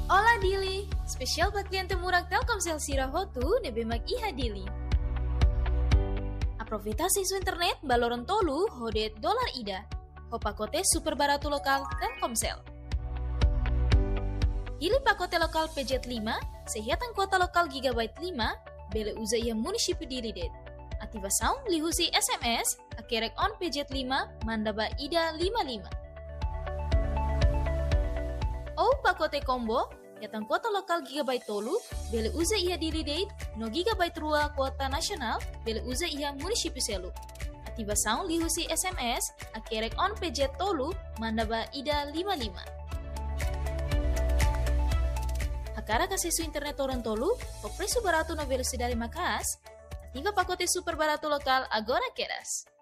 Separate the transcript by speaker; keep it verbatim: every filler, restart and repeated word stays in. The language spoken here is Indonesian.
Speaker 1: Ola Dili, spesial buat klien temurag Telkomsel Sirahotu nebemak iha Dili. Aproveita isu internet baloron tolu hodet dolar ida. Hopakote super baratu lokal Telkomsel. Pilih pakote lokal P J lima, sehatan kuota lokal gigabyte lima, bele uza ia munisipi diri det. Ativa sound lihusi S M S, akerek on P J lima, mandaba ida lima lima. Oh pakote combo, yatan kuota lokal gigabyte tolu, bele uza ia diri det, no gigabyte rua kuota nasional, bele uza ia munisipi selu. Ativa sound lihusi S M S, akerek on P J tolu, mandaba ida lima lima. Hakara kasih su internet orang tolu, o preço barato na velocidade macas, ativa pacote super barato lokal agora queras.